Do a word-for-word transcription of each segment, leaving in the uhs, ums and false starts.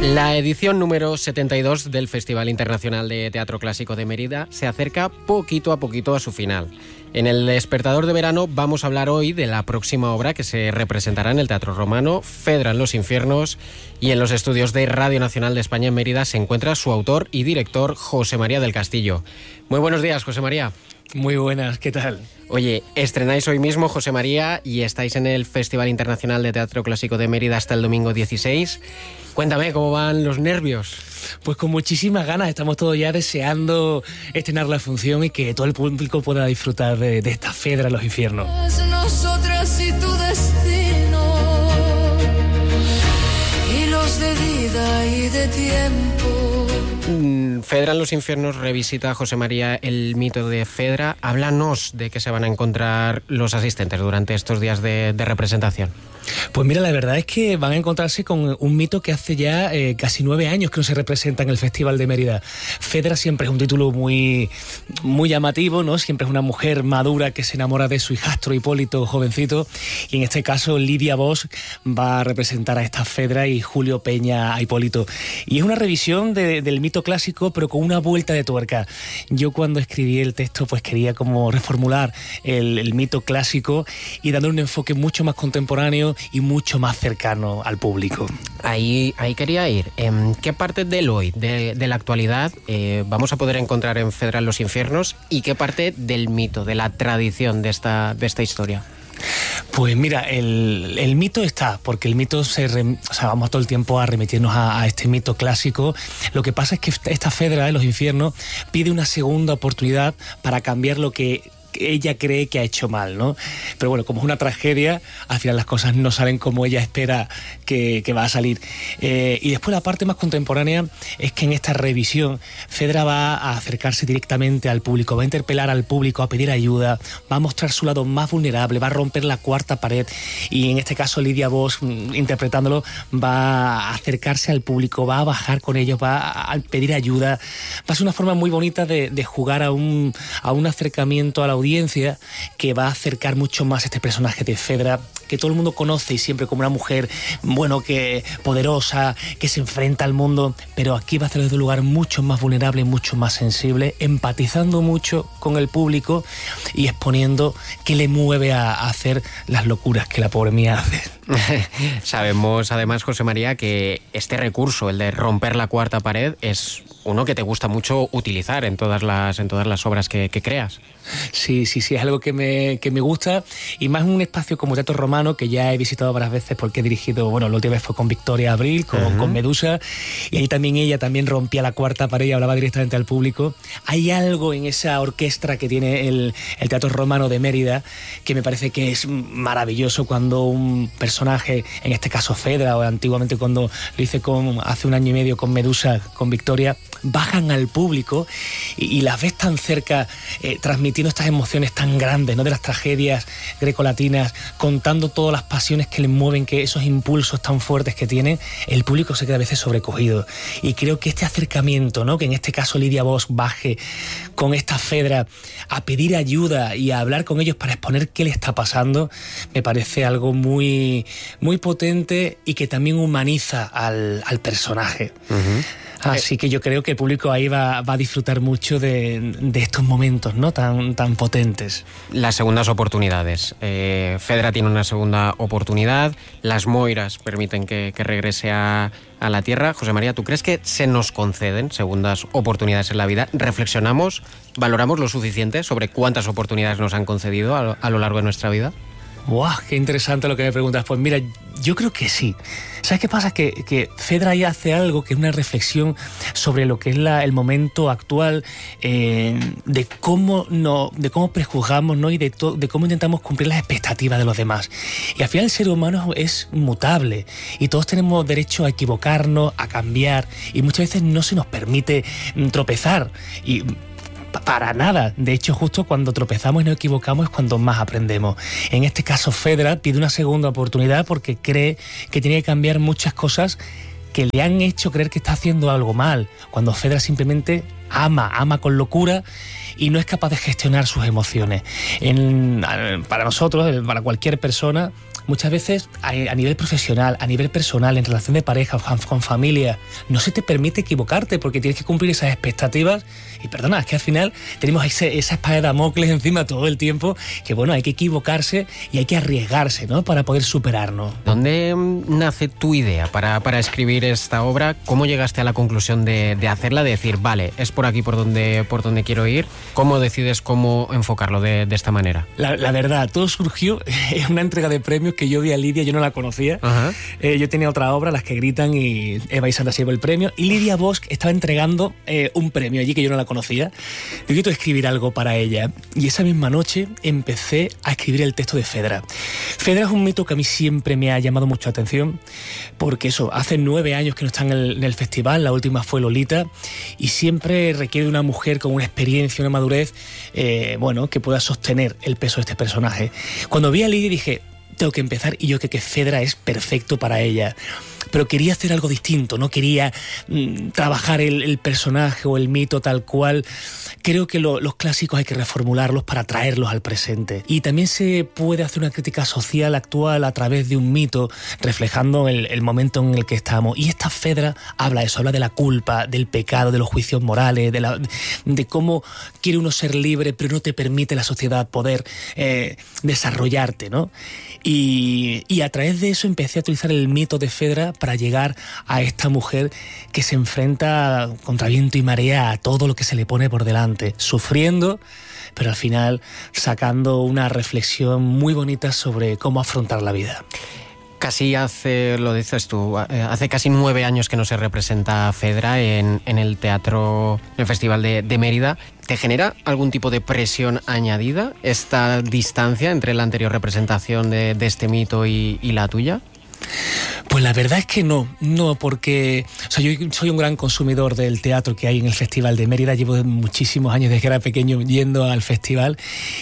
La edición número setenta y dos del Festival Internacional de Teatro Clásico de Mérida se acerca poquito a poquito a su final. En el Despertador de Verano vamos a hablar hoy de la próxima obra que se representará en el Teatro Romano, Fedra en los infiernos, y en los estudios de Radio Nacional de España en Mérida se encuentra su autor y director, José María del Castillo. Muy buenos días, José María. Muy buenas, ¿qué tal? Oye, estrenáis hoy mismo, José María, y estáis en el Festival Internacional de Teatro Clásico de Mérida hasta el domingo dieciséis. Cuéntame, ¿cómo van los nervios? Pues con muchísimas ganas, estamos todos ya deseando estrenar la función y que todo el público pueda disfrutar de, de esta Fedra en los infiernos. Nosotras y tu destino, hilos de vida y de tiempo. Fedra en los infiernos revisita, José María, el mito de Fedra. Háblanos de qué se van a encontrar los asistentes durante estos días de, de representación. Pues mira, la verdad es que van a encontrarse con un mito que hace ya eh, casi nueve años que no se representa en el Festival de Mérida. Fedra siempre es un título muy, muy llamativo, ¿no? Siempre es una mujer madura que se enamora de su hijastro Hipólito, jovencito, y en este caso Lidia Bosch va a representar a esta Fedra y Julio Peña a Hipólito. Y es una revisión de, del mito clásico, pero con una vuelta de tuerca. Yo cuando escribí el texto pues quería como reformular el, el mito clásico y dándole un enfoque mucho más contemporáneo y mucho más cercano al público. Ahí, ahí quería ir. ¿Qué parte del hoy, de, de la actualidad, eh, vamos a poder encontrar en Fedra en los infiernos y qué parte del mito, de la tradición de esta, de esta historia? Pues mira, el, el mito está, porque el mito se re, o sea, vamos todo el tiempo a remitirnos a, a este mito clásico. Lo que pasa es que esta Fedra de los infiernos pide una segunda oportunidad para cambiar lo que ella cree que ha hecho mal, ¿no? Pero bueno, como es una tragedia, al final las cosas no salen como ella espera que, que va a salir. Eh, y después la parte más contemporánea es que en esta revisión Fedra va a acercarse directamente al público, va a interpelar al público, a pedir ayuda, va a mostrar su lado más vulnerable, va a romper la cuarta pared y en este caso Lidia Bosch, interpretándolo, va a acercarse al público, va a bajar con ellos, va a pedir ayuda. Va a ser una forma muy bonita de, de jugar a un, a un acercamiento a la audiencia audiencia que va a acercar mucho más este personaje de Fedra, que todo el mundo conoce y siempre como una mujer, bueno, que poderosa, que se enfrenta al mundo, pero aquí va a ser desde un lugar mucho más vulnerable, mucho más sensible, empatizando mucho con el público y exponiendo qué le mueve a, a hacer las locuras que la pobre mía hace. Sabemos además, José María, que este recurso, el de romper la cuarta pared, es uno que te gusta mucho utilizar en todas las, en todas las obras que, que creas. Sí, sí, sí, es algo que me, que me gusta, y más en un espacio como Teatro Romano, que ya he visitado varias veces porque he dirigido, bueno, la última vez fue con Victoria Abril, con, uh-huh. con Medusa, y ahí también ella también rompía la cuarta pared y hablaba directamente al público. Hay algo en esa orquesta que tiene el, el Teatro Romano de Mérida que me parece que es maravilloso cuando un personaje, en este caso Fedra, o antiguamente cuando lo hice con, hace un año y medio con Medusa, con Victoria, bajan al público y, y las ves tan cerca, eh, transmitiendo estas emociones tan grandes, ¿no? De las tragedias grecolatinas, contando todas las pasiones que le mueven, que esos impulsos tan fuertes que tienen, el público se queda a veces sobrecogido. Y creo que este acercamiento, ¿no? Que en este caso Lidia Bosch baje con esta Fedra a pedir ayuda y a hablar con ellos para exponer qué le está pasando, me parece algo muy, muy potente y que también humaniza al, al personaje. Uh-huh. Así que yo creo que el público ahí va, va a disfrutar mucho de, de estos momentos, ¿no? tan, tan potentes. Las segundas oportunidades. Eh, Fedra tiene una segunda oportunidad, las Moiras permiten que, que regrese a, a la Tierra. José María, ¿tú crees que se nos conceden segundas oportunidades en la vida? ¿Reflexionamos, valoramos lo suficiente sobre cuántas oportunidades nos han concedido a, a lo largo de nuestra vida? ¡Wow! ¡Qué interesante lo que me preguntas! Pues mira, yo creo que sí. ¿Sabes qué pasa? Que, que Fedra ahí hace algo que es una reflexión sobre lo que es la, el momento actual, eh, de cómo no, de cómo prejuzgamos, ¿no? Y de, to, de cómo intentamos cumplir las expectativas de los demás. Y al final el ser humano es mutable y todos tenemos derecho a equivocarnos, a cambiar, y muchas veces no se nos permite tropezar. Y para nada. De hecho, justo cuando tropezamos y nos equivocamos es cuando más aprendemos. En este caso, Fedra pide una segunda oportunidad porque cree que tiene que cambiar muchas cosas que le han hecho creer que está haciendo algo mal, cuando Fedra simplemente ama, ama con locura y no es capaz de gestionar sus emociones. En, para nosotros, para cualquier persona, muchas veces a, a nivel profesional, a nivel personal, en relación de pareja, con, con familia, no se te permite equivocarte porque tienes que cumplir esas expectativas. Y perdona, es que al final tenemos ese, esa espada de Damocles encima todo el tiempo, que bueno, hay que equivocarse y hay que arriesgarse, ¿no?, para poder superarnos. ¿Dónde nace tu idea para, para escribir esta obra? ¿Cómo llegaste a la conclusión de, de hacerla, de decir, vale, es por aquí por donde, por donde quiero ir? ¿Cómo decides cómo enfocarlo de, de esta manera? La, la verdad, todo surgió en una entrega de premios que yo vi a Lidia, yo no la conocía. Ajá. Eh, yo tenía otra obra, Las que gritan, y Eva y Sandra se llevó el premio, y Lidia Bosch estaba entregando eh, un premio allí que yo no la conocía. Yo quiero escribir algo para ella, y esa misma noche empecé a escribir el texto de Fedra. Fedra es un mito que a mí siempre me ha llamado mucho la atención, porque eso, hace nueve años que no está en el, en el festival, la última fue Lolita, y siempre requiere de una mujer con una experiencia, una madurez, eh, bueno, que pueda sostener el peso de este personaje. Cuando vi a Lidia dije, tengo que empezar, y yo creo que Fedra es perfecto para ella. Pero quería hacer algo distinto, no quería mmm, trabajar el, el personaje o el mito tal cual. Creo que lo, los clásicos hay que reformularlos para traerlos al presente. Y también se puede hacer una crítica social actual a través de un mito, reflejando el, el momento en el que estamos. Y esta Fedra habla de eso, habla de la culpa, del pecado, de los juicios morales, de, la, de cómo quiere uno ser libre, pero no te permite la sociedad poder eh, desarrollarte, ¿no? Y, y a través de eso empecé a utilizar el mito de Fedra para llegar a esta mujer que se enfrenta contra viento y marea a todo lo que se le pone por delante, sufriendo, pero al final sacando una reflexión muy bonita sobre cómo afrontar la vida. Casi hace, lo dices tú, hace casi nueve años que no se representa Fedra en, en el teatro, en el Festival de, de Mérida. ¿Te genera algún tipo de presión añadida esta distancia entre la anterior representación de, de este mito y, y la tuya? Pues la verdad es que no, no, porque o sea, yo soy un gran consumidor del teatro que hay en el Festival de Mérida, llevo muchísimos años desde que era pequeño yendo al festival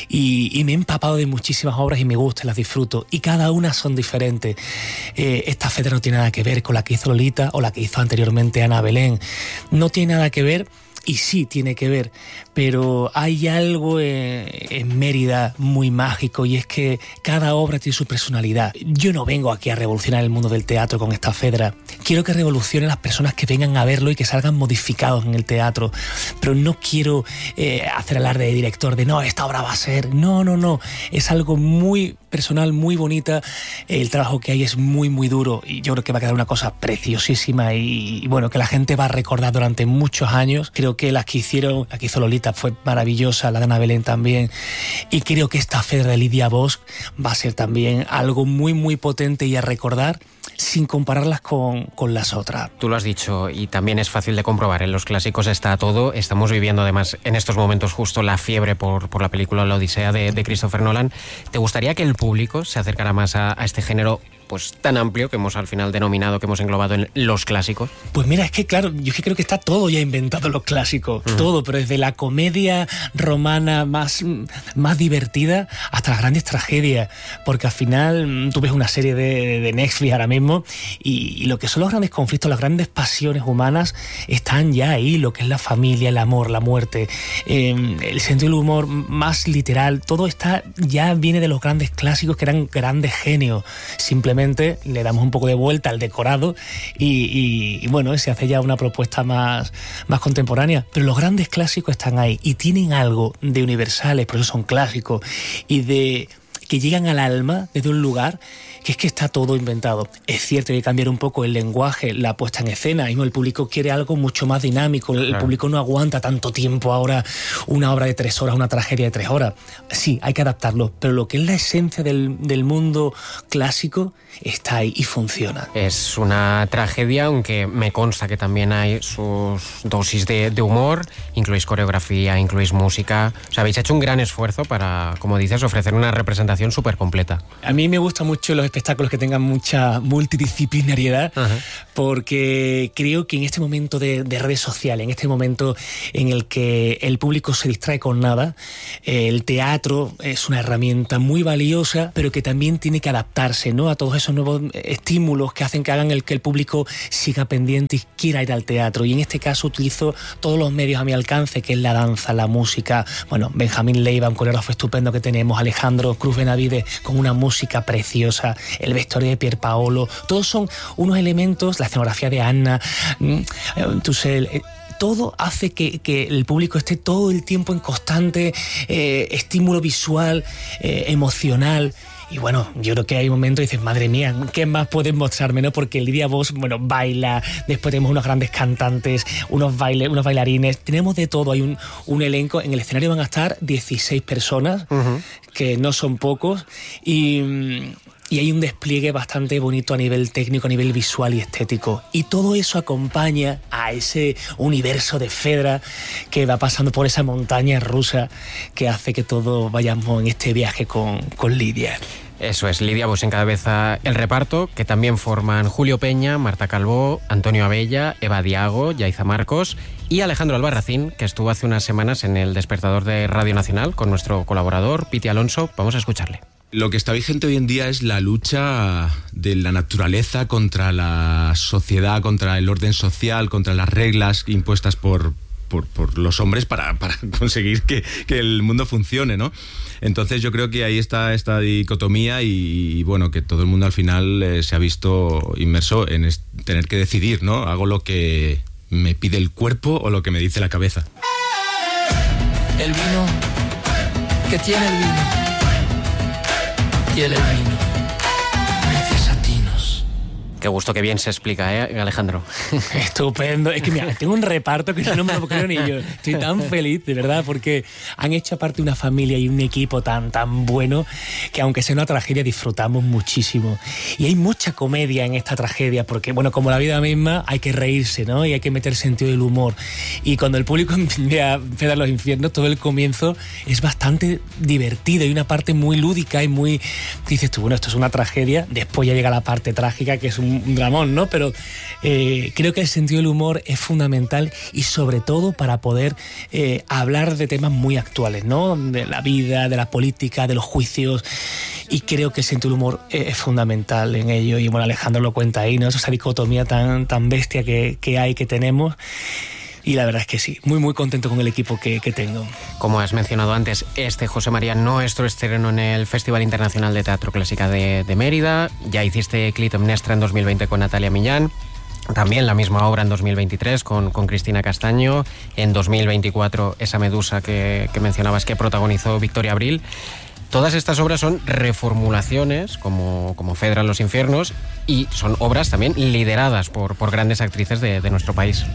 y, y me he empapado de muchísimas obras y me gustan, las disfruto, y cada una son diferentes. Eh, esta Fedra no tiene nada que ver con la que hizo Lolita o la que hizo anteriormente Ana Belén, no tiene nada que ver. Y sí tiene que ver, pero hay algo en, en Mérida muy mágico, y es que cada obra tiene su personalidad. Yo no vengo aquí a revolucionar el mundo del teatro con esta Fedra. Quiero que revolucione las personas que vengan a verlo y que salgan modificados en el teatro. Pero no quiero eh, hacer alarde de director de no, esta obra va a ser... No, no, no. Es algo muy personal, muy bonita. El trabajo que hay es muy, muy duro, y yo creo que va a quedar una cosa preciosísima y, y bueno, que la gente va a recordar durante muchos años. Creo que las que hicieron, la que hizo Lolita fue maravillosa, la de Ana Belén también, y creo que esta Fedra de Lidia Bosch va a ser también algo muy muy potente y a recordar sin compararlas con, con las otras. Tú lo has dicho y también es fácil de comprobar, en los clásicos está todo. Estamos viviendo además en estos momentos justo la fiebre por, por la película La Odisea de, de Christopher Nolan. ¿Te gustaría que el público se acercara más a, a este género pues tan amplio que hemos al final denominado, que hemos englobado en los clásicos? Pues mira, es que claro, yo es que creo que está todo ya inventado en los clásicos, uh-huh. todo, pero desde la comedia romana más, más divertida hasta las grandes tragedias, porque al final tú ves una serie de, de Netflix ahora mismo y, y lo que son los grandes conflictos, las grandes pasiones humanas están ya ahí, lo que es la familia, el amor, la muerte, eh, el sentido del humor más literal, todo está ya viene de los grandes clásicos que eran grandes genios. Simplemente le damos un poco de vuelta al decorado y, y, y bueno, se hace ya una propuesta más, más contemporánea, pero los grandes clásicos están ahí y tienen algo de universales, por eso son clásicos, y de que llegan al alma desde un lugar que es que está todo inventado. Es cierto que hay que cambiar un poco el lenguaje, la puesta en escena, y no, el público quiere algo mucho más dinámico, el claro. público no aguanta tanto tiempo ahora una obra de tres horas, una tragedia de tres horas. Sí, hay que adaptarlo, pero lo que es la esencia del, del mundo clásico está ahí y funciona. Es una tragedia, aunque me consta que también hay sus dosis de, de humor, incluís coreografía, incluís música. O sea, habéis hecho un gran esfuerzo para, como dices, ofrecer una representación súper completa. A mí me gustan mucho los espectáculos que tengan mucha multidisciplinariedad, uh-huh. porque creo que en este momento de, de redes sociales, en este momento en el que el público se distrae con nada, el teatro es una herramienta muy valiosa, pero que también tiene que adaptarse, ¿no?, a todos esos nuevos estímulos que hacen que hagan el que el público siga pendiente y quiera ir al teatro. Y en este caso utilizo todos los medios a mi alcance, que es la danza, la música, bueno, Benjamín Leiva, un coreógrafo estupendo que tenemos, Alejandro Cruz Benavides con una música preciosa, el vestuario de Pierpaolo, todos son unos elementos, la escenografía de Anna, Tussell, todo hace que, que el público esté todo el tiempo en constante eh, estímulo visual, eh, emocional. Y bueno, yo creo que hay momentos y dices, madre mía, ¿qué más puedes mostrarme, no? Porque Lidia Bosch, bueno, baila, después tenemos unos grandes cantantes, unos bailes, unos bailarines, tenemos de todo, hay un, un elenco, en el escenario van a estar dieciséis personas, uh-huh. que no son pocos, y... Y hay un despliegue bastante bonito a nivel técnico, a nivel visual y estético. Y todo eso acompaña a ese universo de Fedra que va pasando por esa montaña rusa que hace que todos vayamos en este viaje con, con Lidia. Eso es, Lidia Bosch encabeza el reparto, que también forman Julio Peña, Marta Calvó, Antonio Abella, Eva Diago, Yaiza Marcos y Alejandro Albarracín, que estuvo hace unas semanas en el Despertador de Radio Nacional con nuestro colaborador Piti Alonso. Vamos a escucharle. Lo que está vigente hoy en día es la lucha de la naturaleza contra la sociedad, contra el orden social, contra las reglas impuestas por, por, por los hombres para, para conseguir que, que el mundo funcione, ¿no? Entonces yo creo que ahí está esta dicotomía y, y bueno, que todo el mundo al final eh, se ha visto inmerso en es, tener que decidir, ¿no? ¿Hago lo que me pide el cuerpo o lo que me dice la cabeza? El vino, ¿qué tiene el vino? Y el vino, gracias a Tinos. Qué gusto, qué bien se explica, ¿eh, Alejandro? Estupendo. Es que mira, tengo un reparto que no me lo creo ni yo. Estoy tan feliz, de verdad, porque han hecho aparte una familia y un equipo tan, tan bueno que aunque sea una tragedia disfrutamos muchísimo. Y hay mucha comedia en esta tragedia porque, bueno, como la vida misma, hay que reírse, ¿no? Y hay que meter sentido del humor. Y cuando el público vea Fedra los infiernos, todo el comienzo es bastante divertido. Hay una parte muy lúdica y muy... Dices tú, bueno, esto es una tragedia. Después ya llega la parte trágica, que es un un dramón, ¿no? Pero eh, creo que el sentido del humor es fundamental y sobre todo para poder eh, hablar de temas muy actuales, ¿no? De la vida, de la política, de los juicios, y creo que el sentido del humor es fundamental en ello. Y bueno, Alejandro lo cuenta ahí, ¿no? Esa dicotomía tan, tan bestia que, que hay, que tenemos. Y la verdad es que sí, muy muy contento con el equipo que, que tengo. Como has mencionado antes, este, José María, nuestro estreno en el Festival Internacional de Teatro Clásica de, de Mérida. Ya hiciste Clitemnestra en dos mil veinte con Natalia Millán. También la misma obra en dos mil veintitrés con, con Cristina Castaño. En dos mil veinticuatro esa Medusa que, que mencionabas que protagonizó Victoria Abril. Todas estas obras son reformulaciones, como, como Fedra en los infiernos, y son obras también lideradas por, por grandes actrices de, de nuestro país.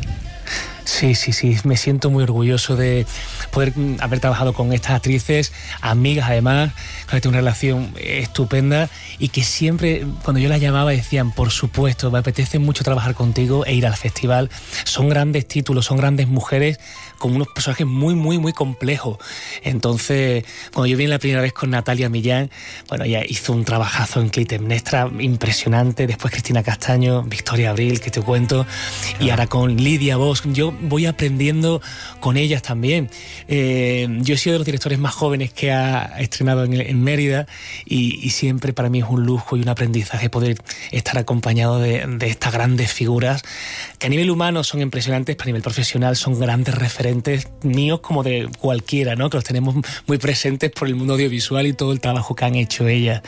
Sí, sí, sí, me siento muy orgulloso de poder haber trabajado con estas actrices, amigas además, con una relación estupenda y que siempre, cuando yo las llamaba, decían, por supuesto, me apetece mucho trabajar contigo e ir al festival. Son grandes títulos, son grandes mujeres con unos personajes muy, muy, muy complejos. Entonces, cuando yo vine la primera vez con Natalia Millán, bueno, ella hizo un trabajazo en Clitemnestra impresionante, después Cristina Castaño, Victoria Abril, que te cuento, claro. Y ahora con Lidia Bosch. Yo voy aprendiendo con ellas también. Eh, yo he sido de los directores más jóvenes que ha estrenado en, en Mérida y, y siempre para mí es un lujo y un aprendizaje poder estar acompañado de, de estas grandes figuras que a nivel humano son impresionantes, pero a nivel profesional son grandes referentes míos como de cualquiera, ¿no? Que los tenemos muy presentes por el mundo audiovisual y todo el trabajo que han hecho ellas.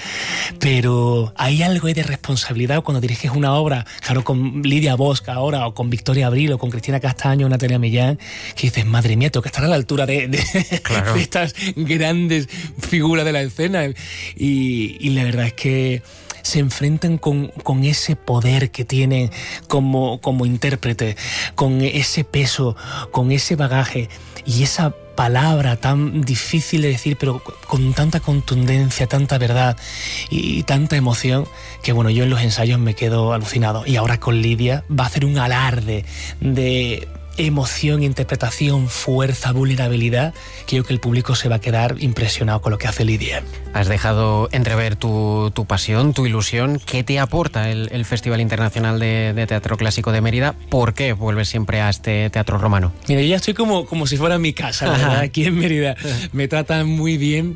Pero hay algo ahí de responsabilidad cuando diriges una obra, claro, con Lidia Bosch ahora, o con Victoria Abril, o con Cristina Castaño, Natalia Millán, que dices, madre mía, tengo que estar a la altura de, de, claro. de estas grandes figuras de la escena. Y, y la verdad es que se enfrentan con, con ese poder que tienen como, como intérprete, con ese peso, con ese bagaje y esa palabra tan difícil de decir, pero con tanta contundencia, tanta verdad y tanta emoción, que bueno, yo en los ensayos me quedo alucinado. Y ahora con Lidia va a hacer un alarde de emoción, interpretación, fuerza, vulnerabilidad, que yo creo que el público se va a quedar impresionado con lo que hace Lidia. Has dejado entrever tu, tu pasión, tu ilusión. ¿Qué te aporta el, el Festival Internacional de, de Teatro Clásico de Mérida? ¿Por qué vuelves siempre a este teatro romano? Mira, yo ya estoy como, como si fuera mi casa, la verdad, aquí en Mérida. Me tratan muy bien.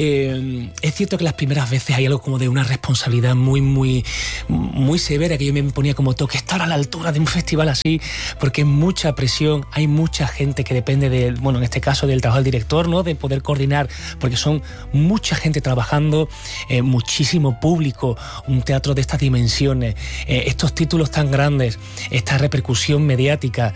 Eh, es cierto que las primeras veces hay algo como de una responsabilidad muy, muy, muy severa, que yo me ponía como tengo que estar a la altura de un festival así, porque es mucha presión, hay mucha gente que depende de, bueno, en este caso del trabajo del director, ¿no? De poder coordinar, porque son mucha gente trabajando, eh, muchísimo público, un teatro de estas dimensiones, eh, estos títulos tan grandes, esta repercusión mediática.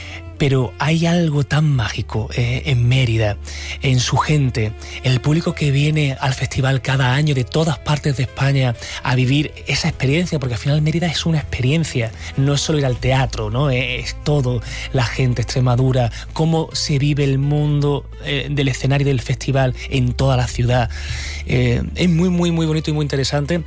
Pero hay algo tan mágico eh, en Mérida, en su gente, el público que viene al festival cada año de todas partes de España a vivir esa experiencia, porque al final Mérida es una experiencia, no es solo ir al teatro, ¿no? Es todo, la gente, Extremadura, cómo se vive el mundo eh, del escenario del festival en toda la ciudad. Eh, es muy, muy, muy bonito y muy interesante,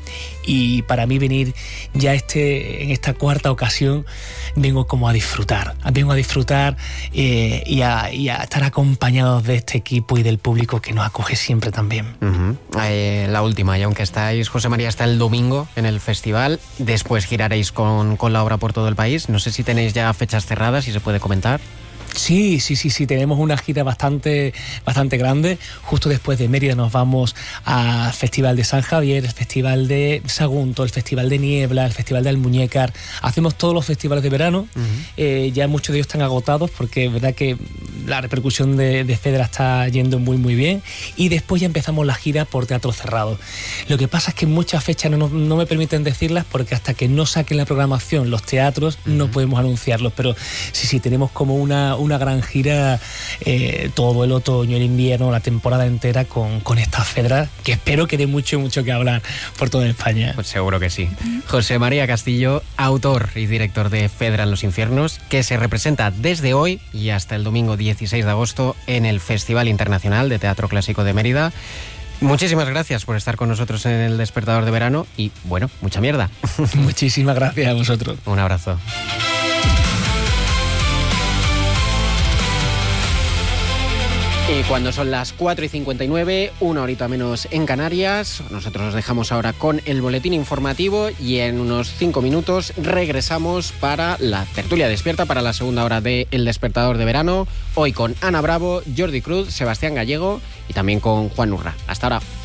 y para mí venir ya este, en esta cuarta ocasión, vengo como a disfrutar, vengo a disfrutar Eh, y, a, y a estar acompañados de este equipo y del público que nos acoge siempre también. Uh-huh. Eh, la última, y aunque estáis, José María, hasta el domingo en el festival, después giraréis con, con la obra por todo el país. No sé si tenéis ya fechas cerradas, si se puede comentar. Sí, sí, sí, sí, tenemos una gira bastante, bastante grande. Justo después de Mérida nos vamos al Festival de San Javier, el Festival de Sagunto, el Festival de Niebla, el Festival de Almuñécar. Hacemos todos los festivales de verano. Uh-huh. eh, ya muchos de ellos están agotados, porque es verdad que la repercusión de, de Fedra está yendo muy, muy bien. Y después ya empezamos la gira por teatro cerrado. Lo que pasa es que muchas fechas no, no me permiten decirlas, porque hasta que no saquen la programación los teatros, uh-huh, no podemos anunciarlos. Pero sí, sí, tenemos como una... una gran gira eh, todo el otoño, el invierno, la temporada entera con, con esta Fedra, que espero que dé mucho, mucho que hablar por toda España. Pues seguro que sí. José María Castillo, autor y director de Fedra en los infiernos, que se representa desde hoy y hasta el domingo dieciséis de agosto en el Festival Internacional de Teatro Clásico de Mérida. Muchísimas gracias por estar con nosotros en el Despertador de Verano y, bueno, mucha mierda. Muchísimas gracias a vosotros. Un abrazo. Y cuando son las cuatro y cincuenta y nueve, una horita menos en Canarias, nosotros nos dejamos ahora con el boletín informativo y en unos cinco minutos regresamos para la tertulia despierta, para la segunda hora de El Despertador de Verano, hoy con Ana Bravo, Jordi Cruz, Sebastián Gallego y también con Juan Urra. Hasta ahora.